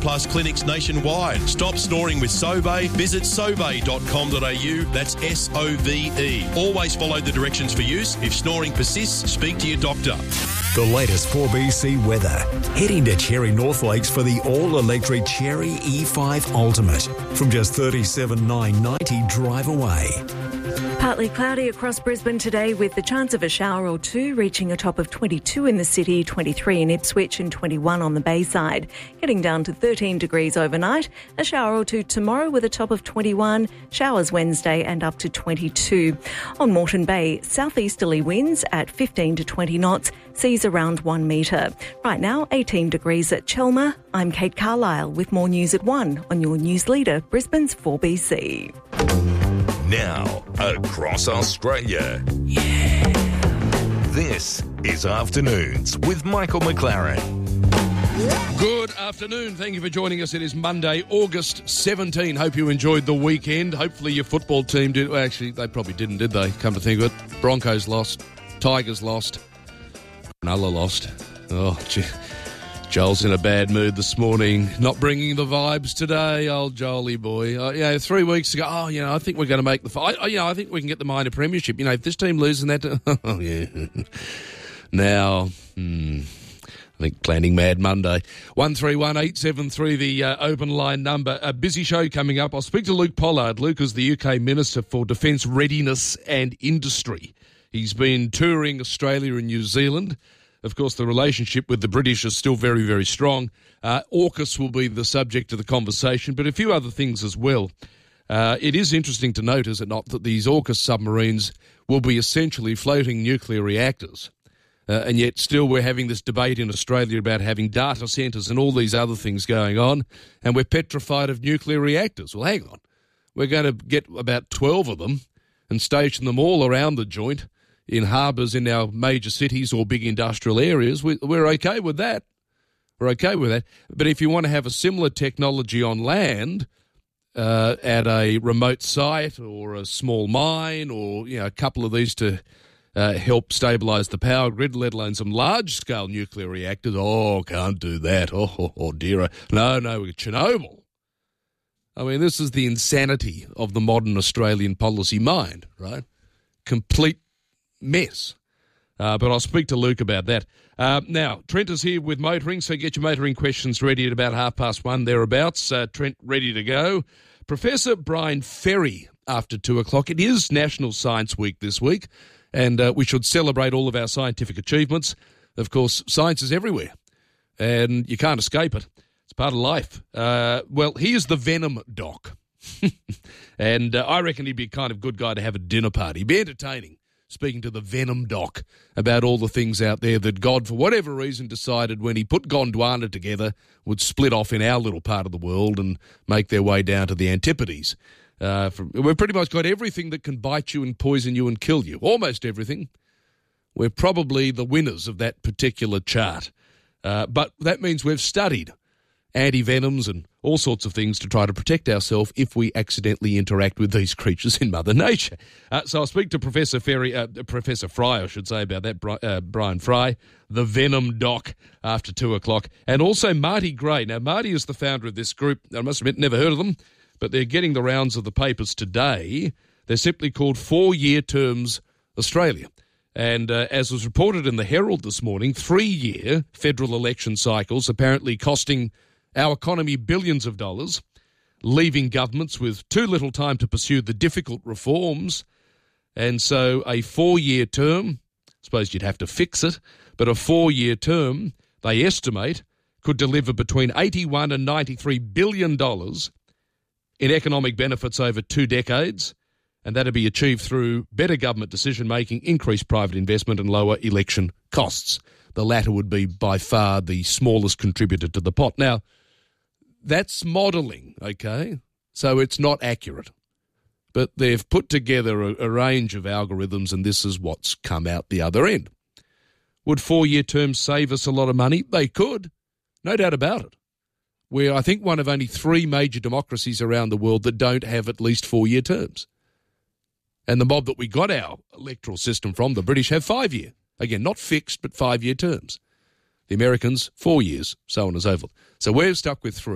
Plus clinics nationwide. Stop snoring with Sove. Visit sove.com.au. That's SOVE. Always follow the directions for use. If snoring persists, speak to your doctor. The latest 4BC weather. Heading to Cherry North Lakes for the all-electric Cherry E5 Ultimate from just $37,990 drive away. Partly cloudy across Brisbane today with the chance of a shower or two, reaching a top of 22 in the city, 23 in Ipswich and 21 on the Bayside. Getting down to 13 degrees overnight. A shower or two tomorrow with a top of 21. Showers Wednesday and up to 22. On Moreton Bay, southeasterly winds at 15 to 20 knots. Seas around 1 metre. Right now, 18 degrees at Chelmer. I'm Kate Carlisle with more news at 1 on your news leader, Brisbane's 4BC. Now, across Australia. This is Afternoons with Michael McLaren. Good afternoon. Thank you for joining us. It is Monday, August 17. Hope you enjoyed the weekend. Hopefully your football team did. Well, actually, they probably didn't, did they? Come to think of it. Broncos lost. Tigers lost. Cronulla lost. Oh, gee. Joel's in a bad mood this morning, not bringing the vibes today, old Joely boy. 3 weeks ago, I think we're going to make the fight. I think we can get the minor premiership. If this team loses that, Now, I think planning Mad Monday. 131873, the open line number. A busy show coming up. I'll speak to Luke Pollard. Luke is the UK Minister for Defence Readiness and Industry. He's been touring Australia and New Zealand. Of course, the relationship with the British is still very, very strong. AUKUS will be the subject of the conversation, but a few other things as well. It is interesting to note, is it not, that these AUKUS submarines will be essentially floating nuclear reactors. And yet still we're having this debate in Australia about having data centres and all these other things going on, and we're petrified of nuclear reactors. Well, hang on. We're going to get about 12 of them and station them all around the joint in harbours in our major cities or big industrial areas. We're okay with that. We're okay with that. But if you want to have a similar technology on land at a remote site or a small mine or a couple of these to help stabilise the power grid, let alone some large-scale nuclear reactors, can't do that. Oh dear. No, Chernobyl. I mean, this is the insanity of the modern Australian policy mind, right? Complete mess. But I'll speak to Luke about that. Now, Trent is here with motoring, so get your motoring questions ready at about 1:30, thereabouts. Trent, ready to go. Professor Brian Ferry, after 2 o'clock. It is National Science Week this week, and we should celebrate all of our scientific achievements. Of course, science is everywhere, and you can't escape it. It's part of life. Well, he is the Venom Doc, and I reckon he'd be a kind of good guy to have a dinner party. Be entertaining. Speaking to the Venom Doc about all the things out there that God, for whatever reason, decided when he put Gondwana together would split off in our little part of the world and make their way down to the Antipodes. We've pretty much got everything that can bite you and poison you and kill you. Almost everything. We're probably the winners of that particular chart. But that means we've studied anti-venoms and all sorts of things to try to protect ourselves if we accidentally interact with these creatures in Mother Nature. So I'll speak to Professor Fry, I should say, about that, Brian Fry, the Venom Doc, after 2 o'clock. And also Marty Gray. Now, Marty is the founder of this group. I must admit, never heard of them, but they're getting the rounds of the papers today. They're simply called 4-Year Terms Australia. And as was reported in the Herald this morning, 3-year federal election cycles apparently costing our economy billions of dollars, leaving governments with too little time to pursue the difficult reforms. And so a 4-year term, I suppose you'd have to fix it, but a 4-year term, they estimate, could deliver between $81 and $93 billion in economic benefits over 2 decades, and that'd be achieved through better government decision-making, increased private investment and lower election costs. The latter would be by far the smallest contributor to the pot. Now, that's modelling, okay? So it's not accurate. But they've put together a range of algorithms, and this is what's come out the other end. Would 4-year terms save us a lot of money? They could, no doubt about it. We're, I think, one of only 3 major democracies around the world that don't have at least 4-year terms. And the mob that we got our electoral system from, the British, have 5-year. Again, not fixed, but 5-year terms. The Americans, 4 years, so on and so forth. So we're stuck with 3.